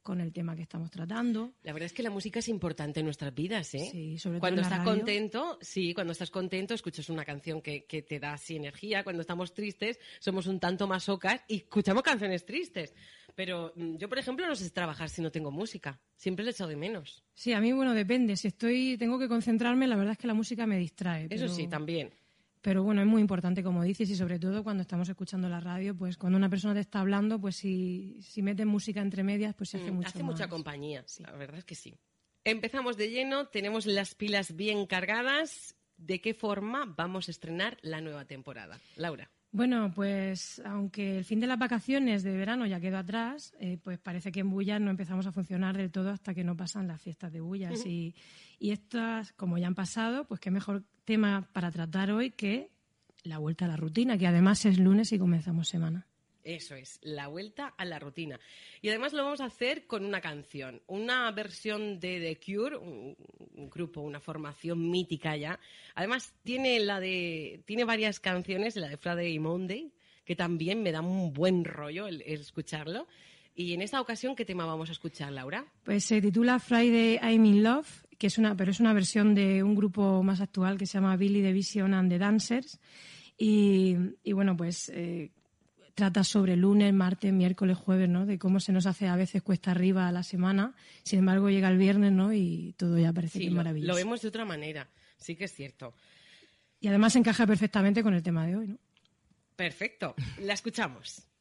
con el tema que estamos tratando. La verdad es que la música es importante en nuestras vidas, ¿eh? Sí, sobre todo cuando en la estás radio. contento, sí, cuando estás contento escuchas una canción que te da así energía. Cuando estamos tristes somos un tanto masocas y escuchamos canciones tristes. Pero yo, por ejemplo, no sé trabajar si no tengo música. Siempre le echo de menos. Sí, a mí, bueno, depende. Si tengo que concentrarme, la verdad es que la música me distrae. Eso sí, también. Pero bueno, es muy importante, como dices, y sobre todo cuando estamos escuchando la radio, pues cuando una persona te está hablando, pues si metes música entre medias, pues se hace mucho Hace más. mucha compañía, Sí. La verdad es que sí. Empezamos de lleno, tenemos las pilas bien cargadas. ¿De qué forma vamos a estrenar la nueva temporada? Laura. Bueno, pues aunque el fin de las vacaciones de verano ya quedó atrás, pues parece que en Bullas no empezamos a funcionar del todo hasta que no pasan las fiestas de Bullas. Uh-huh. Y estas, como ya han pasado, pues qué mejor tema para tratar hoy que la vuelta a la rutina, que además es lunes y comenzamos semana. Eso es, la vuelta a la rutina. Y además lo vamos a hacer con una canción, una versión de The Cure, un grupo, una formación mítica ya. Además tiene varias canciones, la de Friday Monday, que también me da un buen rollo el escucharlo. Y en esta ocasión, ¿qué tema vamos a escuchar, Laura? Pues se titula Friday I'm in Love, pero es una versión de un grupo más actual que se llama Billy the Vision and the Dancers. Y bueno, pues trata sobre lunes, martes, miércoles, jueves, ¿no? De cómo se nos hace a veces cuesta arriba a la semana. Sin embargo, llega el viernes, ¿no? Y todo ya parece que es maravilloso. Lo vemos de otra manera, sí que es cierto. Y además encaja perfectamente con el tema de hoy, ¿no? Perfecto, la escuchamos.